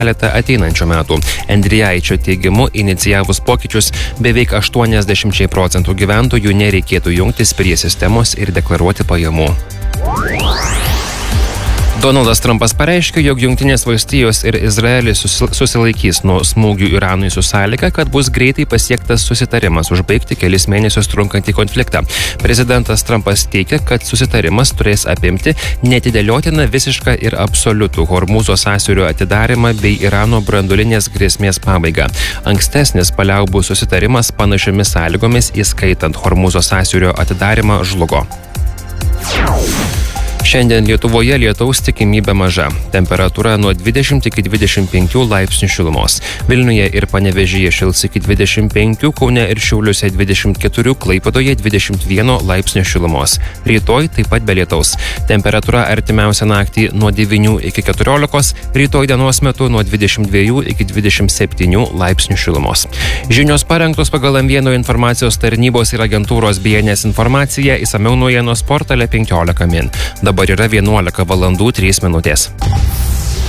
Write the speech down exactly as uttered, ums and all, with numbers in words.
keletą ateinančių metų. Endrijaičio teigimu, inicijavus pokyčius, beveik aštuoniasdešimt procentų gyventojų nereikėtų jungtis prie sistemos ir deklaruoti pajamų. Donaldas Trumpas pareiškė, jog Jungtinės valstijos ir Izraelis susilaikys nuo smūgių Iranui su sąlyga, kad bus greitai pasiektas susitarimas užbaigti kelis mėnesius trunkantį konfliktą. Prezidentas Trumpas teigia, kad susitarimas turės apimti neatidėliotiną visišką ir absoliutų Hormūzo sąsiaurio atidarimą bei Irano branduolinės grėsmės pabaigą. Ankstesnis paliaubų susitarimas panašiomis sąlygomis, įskaitant Hormūzo sąsiaurio atidarimą, žlugo. Šiandien Lietuvoje lietaus tikimybė maža. Temperatūra nuo dvidešimt iki dvidešimt penkių laipsnių šilumos. Vilniuje ir Panevėžyje šils iki dvidešimt penkių, Kaune ir Šiauliuose dvidešimt keturių, Klaipėdoje dvidešimt vieno laipsnio šilumos. Rytoj taip pat be lietaus. Temperatūra artimiausią naktį nuo devynių iki keturiolikos, rytoj dienos metu nuo dvidešimt dviejų iki dvidešimt septynių laipsnių šilumos. Žinios parengtos pagal M vieno informacijos tarnybos ir agentūros B N S informaciją, išsamiau naujienos portale penkiolika min. Dabar yra vienuolika valandų trys minutės.